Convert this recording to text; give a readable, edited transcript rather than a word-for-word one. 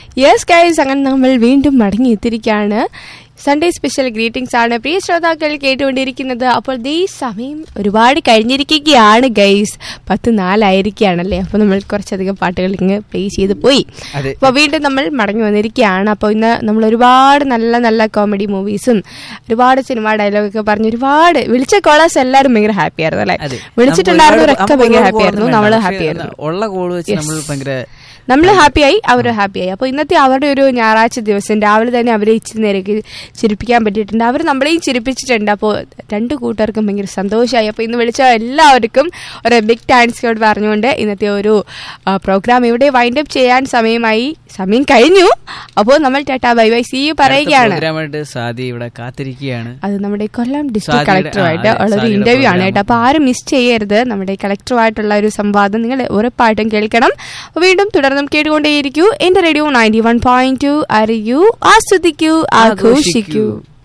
Yes guys, അങ്ങനെ നമ്മൾ വീണ്ടും മടങ്ങിയെത്തിയിരിക്കുകയാണ്. സൺഡേ സ്പെഷ്യൽ ഗ്രീറ്റിംഗ്സ് ആണ് പ്രിയ ശ്രോതാക്കൾ കേട്ടുകൊണ്ടിരിക്കുന്നത്. അപ്പോൾ ഈ സമയം ഒരുപാട് കഴിഞ്ഞിരിക്കുകയാണ് ഗൈസ്. 10:04 അപ്പോൾ നമ്മൾ കുറച്ചധികം പാട്ടുകൾ ഇങ്ങ് പ്ലേ ചെയ്ത് പോയി. അപ്പോൾ വീണ്ടും നമ്മൾ മടങ്ങി വന്നിരിക്കുകയാണ്. അപ്പോൾ ഇന്ന് നമ്മൾ ഒരുപാട് നല്ല നല്ല കോമഡി മൂവീസും ഒരുപാട് സിനിമ ഡയലോഗൊക്കെ പറഞ്ഞ് ഒരുപാട് വിളിച്ച കോളേഴ്സ് എല്ലാവരും ഭയങ്കര ഹാപ്പി ആയിരുന്നു അല്ലെ. വിളിച്ചിട്ടുണ്ടായിരുന്നവരൊക്കെ ഭയങ്കര ഹാപ്പി ആയിരുന്നു, നമ്മൾ ഹാപ്പി ആയിരുന്നു. നമ്മൾ ഹാപ്പിയായി, അവർ ഹാപ്പിയായി. അപ്പോൾ ഇന്നത്തെ അവരുടെ ഒരു ഞായറാഴ്ച ദിവസം രാവിലെ തന്നെ അവരെ ഇച്ചിരി നേരേക്ക് ചിരിപ്പിക്കാൻ പറ്റിയിട്ടുണ്ട്. അവർ നമ്മളെയും ചിരിപ്പിച്ചിട്ടുണ്ട്. അപ്പോൾ രണ്ടു കൂട്ടർക്കും ഭയങ്കര സന്തോഷമായി. അപ്പോൾ ഇന്ന് വിളിച്ച എല്ലാവർക്കും ഒരു ബിഗ് താങ്ക്സ് കോഡ് പറഞ്ഞുകൊണ്ട് ഇന്നത്തെ ഒരു പ്രോഗ്രാം ഇവിടെ വൈൻഡ് അപ്പ് ചെയ്യാൻ സമയം കഴിഞ്ഞു. അപ്പോൾ നമ്മൾ tata bye bye see you പറയുകയാണ്. അത് നമ്മുടെ കൊല്ലം ഡിസ്ട്രിക്ട് കളക്ടറുമായിട്ട് ഉള്ളൊരു ഇന്റർവ്യൂ ആണ് കേട്ടോ. അപ്പോൾ ആരും മിസ് ചെയ്യരുത്. നമ്മുടെ കളക്ടറുമായിട്ടുള്ള ഒരു സംവാദം നിങ്ങൾ ഉറപ്പായിട്ടും കേൾക്കണം. വീണ്ടും തുടർന്നും കേട്ടുകൊണ്ടേയിരിക്കൂ. എന്റെ റേഡിയോ 91.2 അറിയൂ, ആസ്വദിക്കൂ, ആഘോഷിക്കൂ.